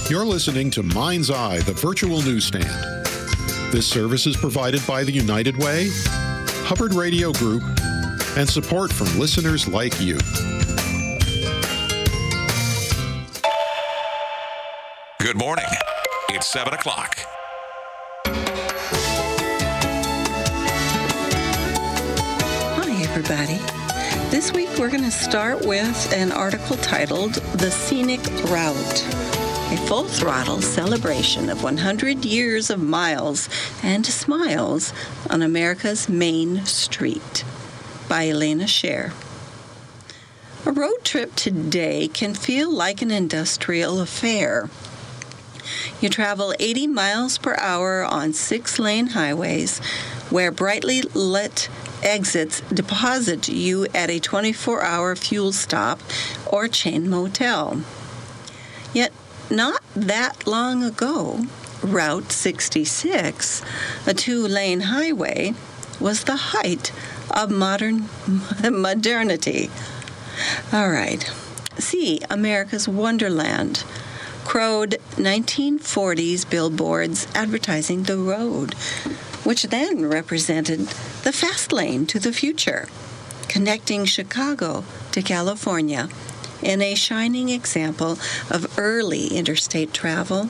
You're listening to Mind's Eye, the virtual newsstand. This service is provided by the United Way, Hubbard Radio Group, and support from listeners like you. Good morning. It's 7 o'clock. Hi, everybody. This week we're going to start with an article titled The Scenic Route, a full-throttle celebration of 100 years of miles and smiles on America's Main Street, by Elena Scher. A road trip today can feel like an industrial affair. You travel 80 miles per hour on 6-lane highways where brightly lit exits deposit you at a 24-hour fuel stop or chain motel. Yet, not that long ago, Route 66, a 2-lane highway, was the height of modernity. All right. See America's Wonderland crowed 1940s billboards advertising the road, which then represented the fast lane to the future, connecting Chicago to California in a shining example of early interstate travel.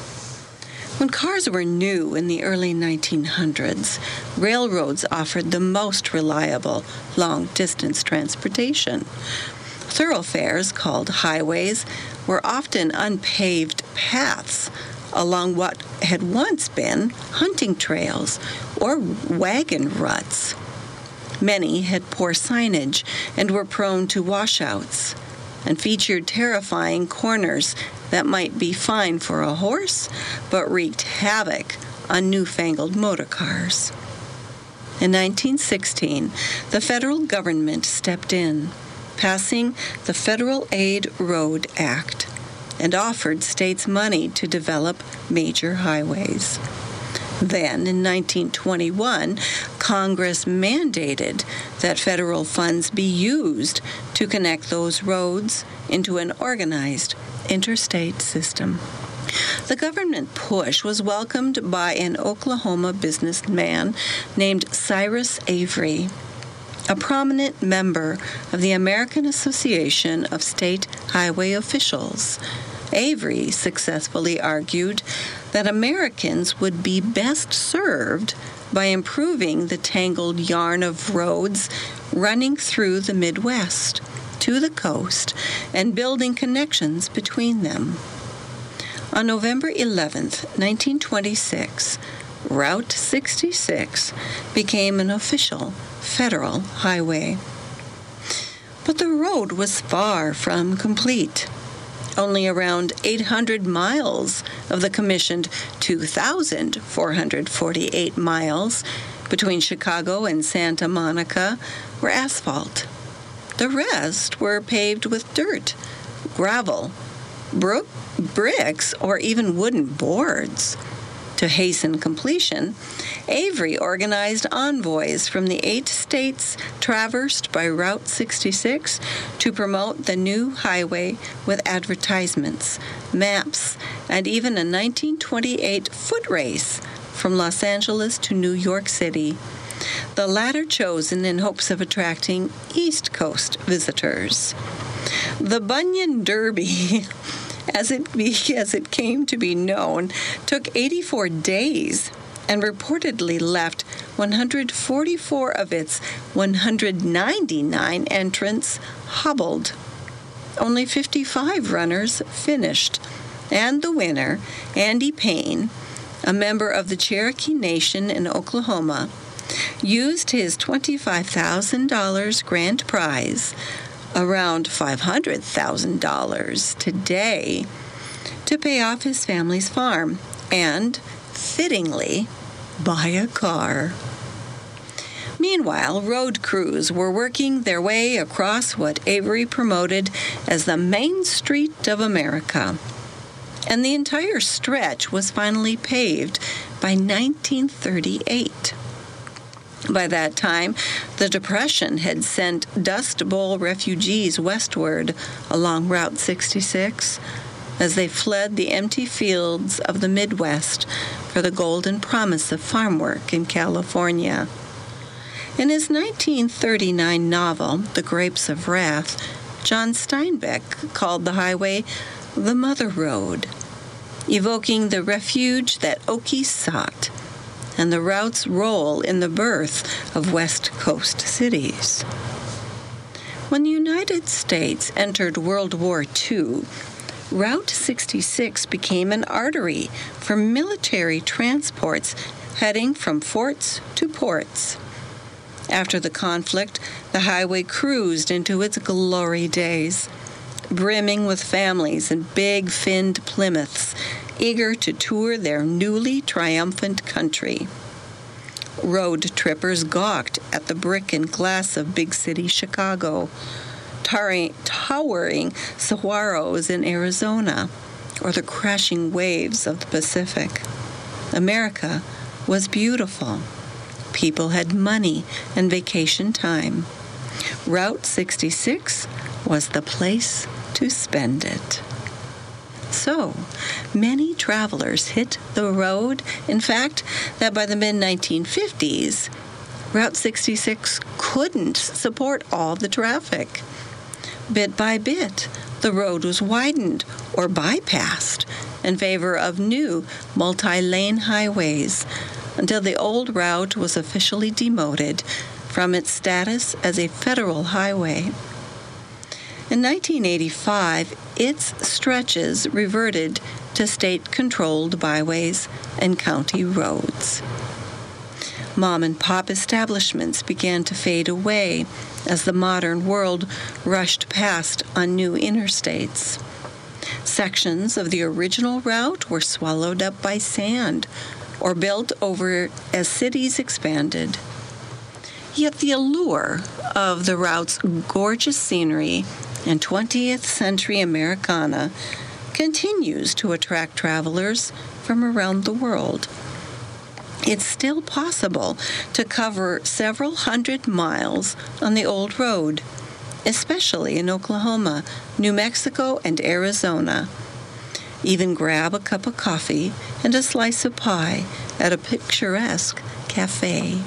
When cars were new in the early 1900s, railroads offered the most reliable long-distance transportation. Thoroughfares, called highways, were often unpaved paths along what had once been hunting trails or wagon ruts. Many had poor signage and were prone to washouts, and featured terrifying corners that might be fine for a horse, but wreaked havoc on newfangled motor cars. In 1916, the federal government stepped in, passing the Federal Aid Road Act, and offered states money to develop major highways. Then, in 1921, Congress mandated that federal funds be used to connect those roads into an organized interstate system. The government push was welcomed by an Oklahoma businessman named Cyrus Avery, a prominent member of the American Association of State Highway Officials. Avery successfully argued that Americans would be best served by improving the tangled yarn of roads running through the Midwest to the coast and building connections between them. On November 11th, 1926, Route 66 became an official federal highway. But the road was far from complete. Only around 800 miles of the commissioned 2,448 miles between Chicago and Santa Monica were asphalt. The rest were paved with dirt, gravel, bricks, or even wooden boards. To hasten completion, Avery organized envoys from the 8 states traversed by Route 66 to promote the new highway with advertisements, maps, and even a 1928 foot race from Los Angeles to New York City, the latter chosen in hopes of attracting East Coast visitors. The Bunyan Derby, as it came to be known, took 84 days and reportedly left 144 of its 199 entrants hobbled. Only 55 runners finished, and the winner, Andy Payne, a member of the Cherokee Nation in Oklahoma, used his $25,000 grand prize, around $500,000 today, to pay off his family's farm and, fittingly, buy a car. Meanwhile, road crews were working their way across what Avery promoted as the Main Street of America, and the entire stretch was finally paved by 1938. By that time, the Depression had sent Dust Bowl refugees westward along Route 66, as they fled the empty fields of the Midwest for the golden promise of farm work in California. In his 1939 novel, The Grapes of Wrath, John Steinbeck called the highway the Mother Road, evoking the refuge that Okie sought and the route's role in the birth of West Coast cities. When the United States entered World War II, Route 66 became an artery for military transports heading from forts to ports. After the conflict, the highway cruised into its glory days, brimming with families in big finned Plymouths, eager to tour their newly triumphant country. Road trippers gawked at the brick and glass of big city Chicago, towering saguaros in Arizona, or the crashing waves of the Pacific. America was beautiful. People had money and vacation time. Route 66 was the place to spend it. So, many travelers hit the road, in fact, that by the mid-1950s, Route 66 couldn't support all the traffic. Bit by bit, the road was widened or bypassed in favor of new multi-lane highways until the old route was officially demoted from its status as a federal highway. In 1985, its stretches reverted to state-controlled byways and county roads. Mom-and-pop establishments began to fade away as the modern world rushed past on new interstates. Sections of the original route were swallowed up by sand or built over as cities expanded. Yet the allure of the route's gorgeous scenery and 20th century Americana continues to attract travelers from around the world. It's still possible to cover several hundred miles on the old road, especially in Oklahoma, New Mexico, and Arizona. Even grab a cup of coffee and a slice of pie at a picturesque cafe.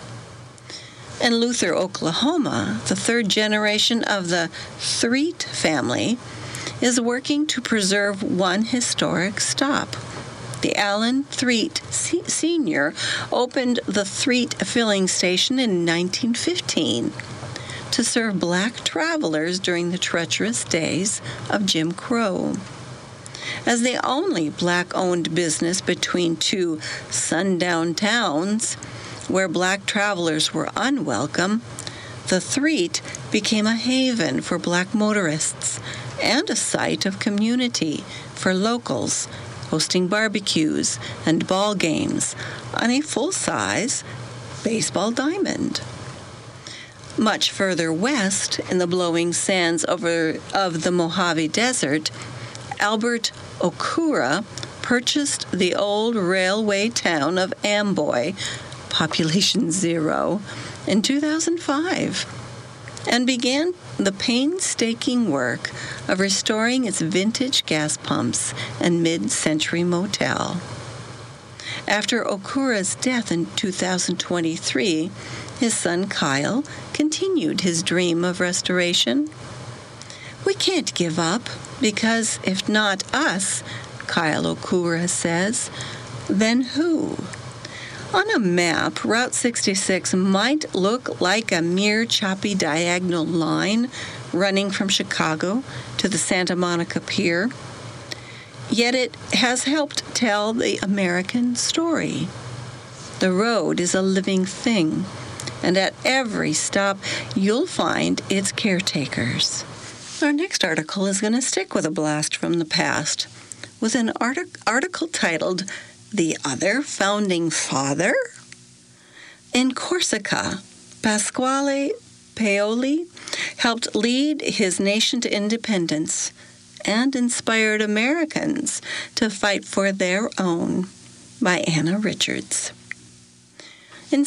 In Luther, Oklahoma, the third generation of the Threet family is working to preserve one historic stop. The Allen Threet Sr. opened the Threet filling station in 1915 to serve black travelers during the treacherous days of Jim Crow. As the only black-owned business between two sundown towns where black travelers were unwelcome, the Threet became a haven for black motorists and a site of community for locals, hosting barbecues and ball games on a full-size baseball diamond. Much further west, in the blowing sands of the Mojave Desert, Albert Okura purchased the old railway town of Amboy, population 0, in 2005, and began the painstaking work of restoring its vintage gas pumps and mid-century motel. After Okura's death in 2023, his son Kyle continued his dream of restoration. We can't give up because if not us, Kyle Okura says, then who? On a map, Route 66 might look like a mere choppy diagonal line running from Chicago to the Santa Monica Pier. Yet it has helped tell the American story. The road is a living thing, and at every stop you'll find its caretakers. Our next article is going to stick with a blast from the past, with an article titled, "The Other Founding Father?" In Corsica, Pasquale Paoli helped lead his nation to independence and inspired Americans to fight for their own, by Anna Richards. In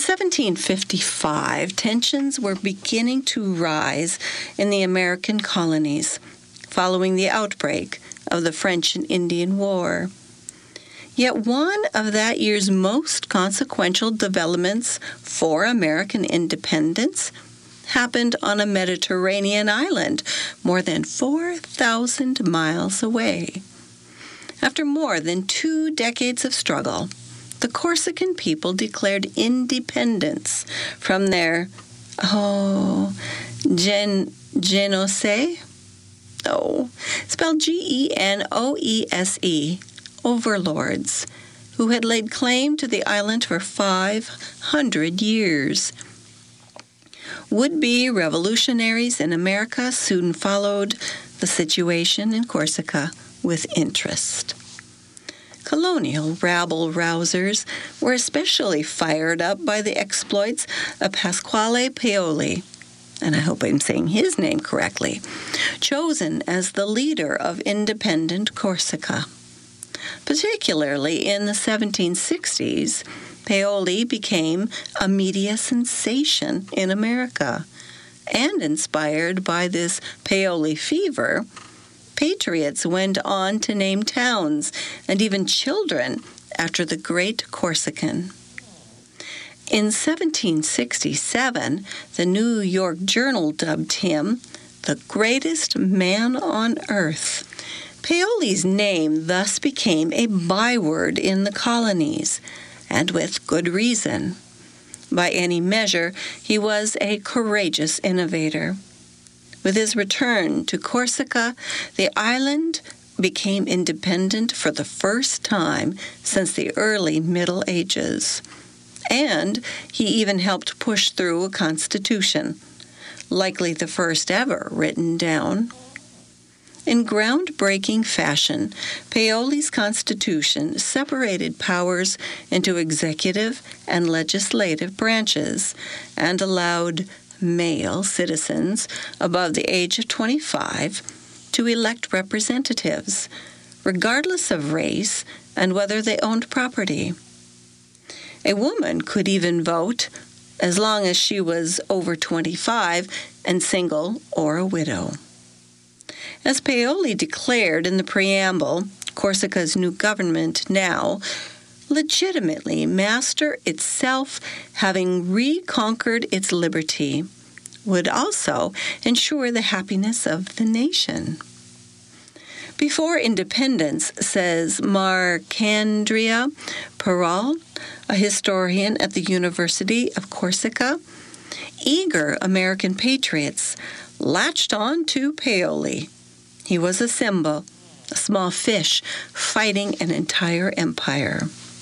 1755, tensions were beginning to rise in the American colonies following the outbreak of the French and Indian War. Yet one of that year's most consequential developments for American independence happened on a Mediterranean island more than 4,000 miles away. After more than 2 decades of struggle, the Corsican people declared independence from their, Genoese? Spelled Genoese, overlords, who had laid claim to the island for 500 years. Would-be revolutionaries in America soon followed the situation in Corsica with interest. Colonial rabble-rousers were especially fired up by the exploits of Pasquale Paoli, and I hope I'm saying his name correctly, chosen as the leader of independent Corsica. Particularly in the 1760s, Paoli became a media sensation in America, and inspired by this Paoli fever, patriots went on to name towns and even children after the great Corsican. In 1767, the New York Journal dubbed him the greatest man on earth. Paoli's name thus became a byword in the colonies, and with good reason. By any measure, he was a courageous innovator. With his return to Corsica, the island became independent for the first time since the early Middle Ages. And he even helped push through a constitution, likely the first ever written down. In groundbreaking fashion, Paoli's constitution separated powers into executive and legislative branches and allowed male citizens above the age of 25 to elect representatives, regardless of race and whether they owned property. A woman could even vote as long as she was over 25 and single or a widow. As Paoli declared in the preamble, Corsica's new government now legitimately master itself, having reconquered its liberty, would also ensure the happiness of the nation. Before independence, says Marcandrea Perrault, a historian at the University of Corsica, eager American patriots latched on to Paoli. He was a symbol, a small fish fighting an entire empire.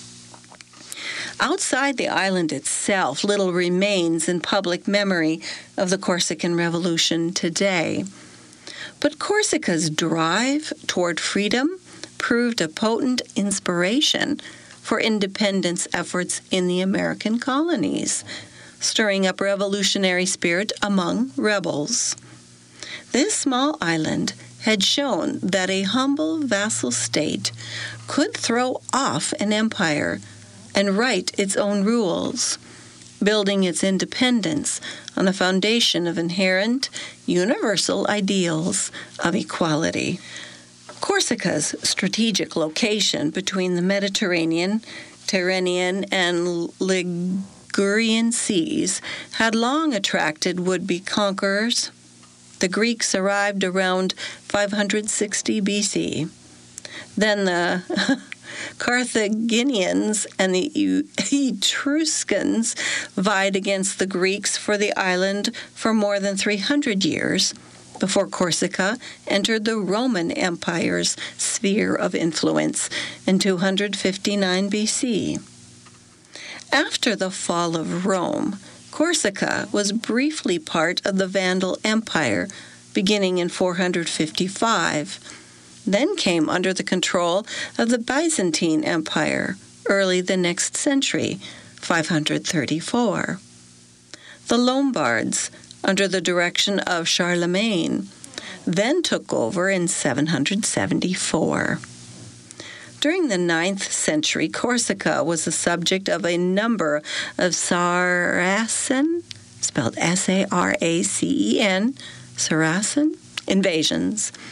Outside the island itself, little remains in public memory of the Corsican Revolution today. But Corsica's drive toward freedom proved a potent inspiration for independence efforts in the American colonies, stirring up revolutionary spirit among rebels. This small island had shown that a humble vassal state could throw off an empire and write its own rules, building its independence on the foundation of inherent universal ideals of equality. Corsica's strategic location between the Mediterranean, Tyrrhenian, and Ligurian seas had long attracted would-be conquerors. The Greeks arrived around 560 BC. Then the Carthaginians and the Etruscans vied against the Greeks for the island for more than 300 years before Corsica entered the Roman Empire's sphere of influence in 259 BC. After the fall of Rome, Corsica was briefly part of the Vandal Empire, beginning in 455, then came under the control of the Byzantine Empire early the next century, 534. The Lombards, under the direction of Charlemagne, then took over in 774. During the 9th century, Corsica was the subject of a number of Saracen, spelled S-A-R-A-C-E-N, Saracen invasions.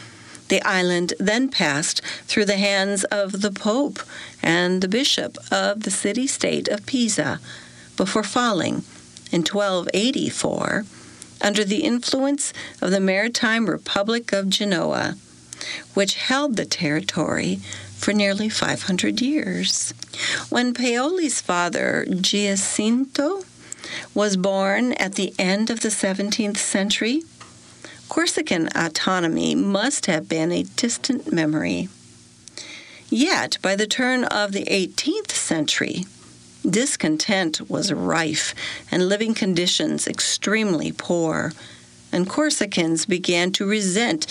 The island then passed through the hands of the Pope and the Bishop of the city-state of Pisa before falling in 1284 under the influence of the Maritime Republic of Genoa, which held the territory for nearly 500 years. When Paoli's father, Giacinto, was born at the end of the 17th century, Corsican autonomy must have been a distant memory. Yet, by the turn of the 18th century, discontent was rife and living conditions extremely poor, and Corsicans began to resent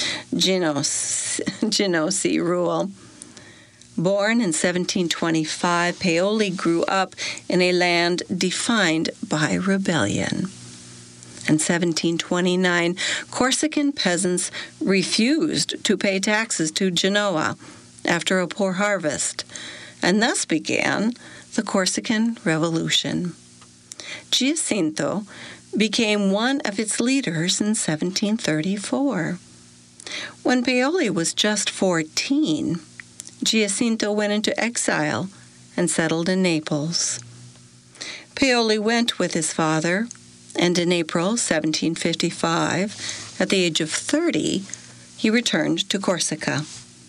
Genoese rule. Born in 1725, Paoli grew up in a land defined by rebellion. In 1729, Corsican peasants refused to pay taxes to Genoa after a poor harvest, and thus began the Corsican Revolution. Giacinto became one of its leaders in 1734. When Paoli was just 14, Giacinto went into exile and settled in Naples. Paoli went with his father, and in April 1755, at the age of 30, he returned to Corsica.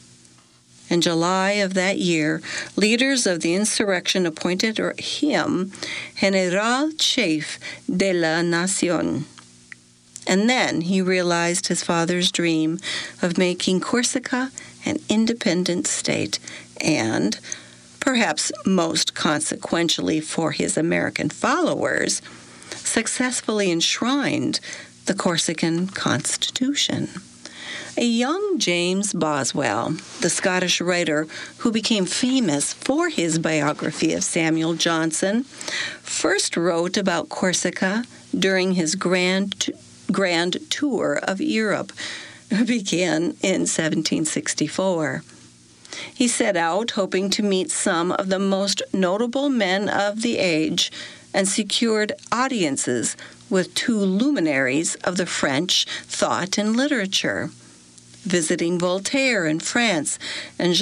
In July of that year, leaders of the insurrection appointed him General Chief de la Nación. And then he realized his father's dream of making Corsica an independent state and, perhaps most consequentially for his American followers, successfully enshrined the Corsican Constitution. A young James Boswell, the Scottish writer who became famous for his biography of Samuel Johnson, first wrote about Corsica during his grand tour of Europe, began in 1764. He set out hoping to meet some of the most notable men of the age and secured audiences with two luminaries of the French thought and literature, visiting Voltaire in France and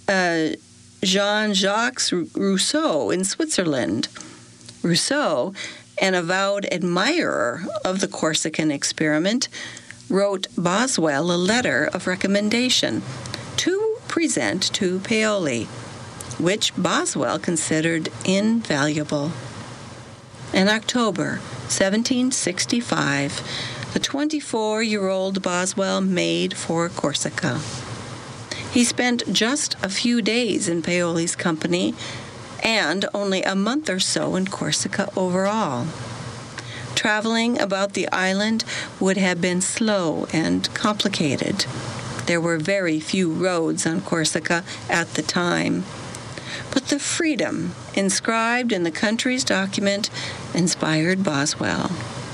Jean-Jacques Rousseau in Switzerland. Rousseau, an avowed admirer of the Corsican experiment, wrote Boswell a letter of recommendation to present to Paoli, which Boswell considered invaluable. In October 1765, the 24-year-old Boswell made for Corsica. He spent just a few days in Paoli's company and only a month or so in Corsica overall. Traveling about the island would have been slow and complicated. There were very few roads on Corsica at the time. But the freedom inscribed in the country's document inspired Boswell.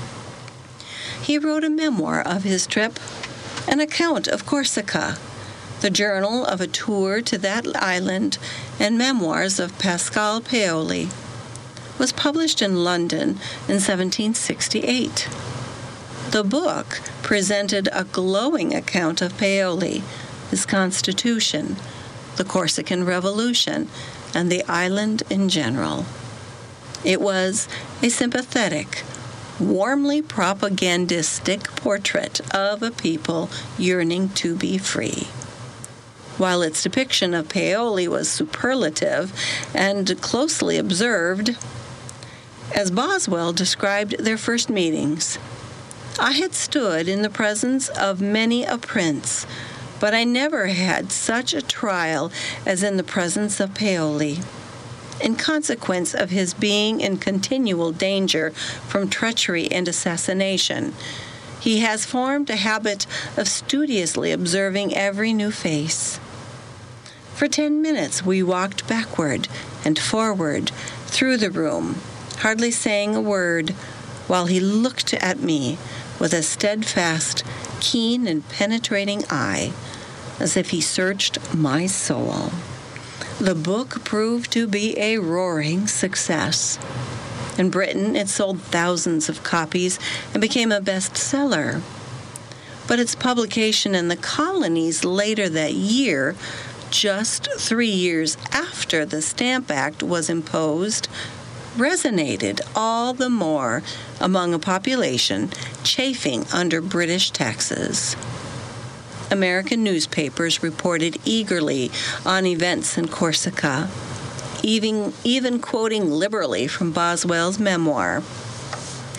He wrote a memoir of his trip, an account of Corsica, the journal of a tour to that island, and memoirs of Pascal Paoli, was published in London in 1768. The book presented a glowing account of Paoli, his constitution, the Corsican Revolution, and the island in general. It was a sympathetic, warmly propagandistic portrait of a people yearning to be free. While its depiction of Paoli was superlative and closely observed, as Boswell described their first meetings, I had stood in the presence of many a prince, but I never had such a trial as in the presence of Paoli. In consequence of his being in continual danger from treachery and assassination, he has formed a habit of studiously observing every new face. For 10 minutes we walked backward and forward through the room, hardly saying a word, while he looked at me with a steadfast, keen, and penetrating eye, as if he searched my soul. The book proved to be a roaring success. In Britain, it sold thousands of copies and became a bestseller. but its publication in the colonies later that year, just 3 years after the Stamp Act was imposed, resonated all the more among a population chafing under British taxes. American newspapers reported eagerly on events in Corsica, even quoting liberally from Boswell's memoir.